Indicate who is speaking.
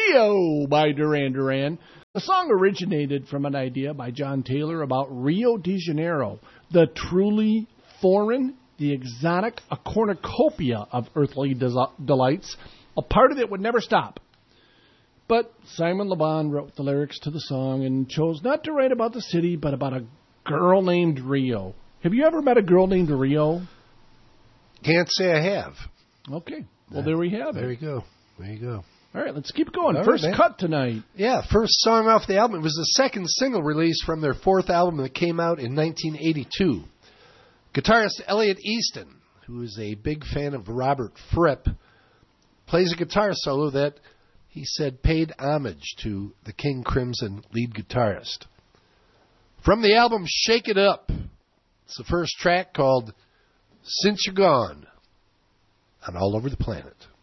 Speaker 1: Rio by Duran Duran. The song originated from an idea by John Taylor about Rio de Janeiro, the truly foreign, the exotic, a cornucopia of earthly delights, a party that would never stop. But Simon Le Bon wrote the lyrics to the song and chose not to write about the city, but about a girl named Rio. Have you ever met a girl named Rio?
Speaker 2: Can't say I have.
Speaker 1: Okay. Well, there we have it.
Speaker 2: There you go. There you go.
Speaker 1: All right, let's keep going.
Speaker 2: All
Speaker 1: First
Speaker 2: right,
Speaker 1: cut tonight.
Speaker 2: Yeah, first song off the album. It was the second single released from their fourth album that came out in 1982. Guitarist Elliot Easton, who is a big fan of Robert Fripp, plays a guitar solo that he said paid homage to the King Crimson lead guitarist. From the album Shake It Up, it's the first track called Since You're Gone on All Over the Planet.